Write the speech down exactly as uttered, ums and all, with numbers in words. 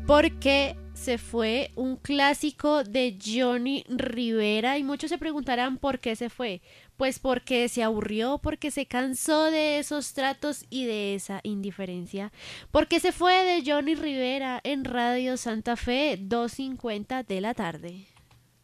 porque se fue un clásico de Johnny Rivera y muchos se preguntarán por qué se fue. Pues porque se aburrió, porque se cansó de esos tratos y de esa indiferencia. Porque se fue de Johnny Rivera en Radio Santa Fe, dos cincuenta de la tarde.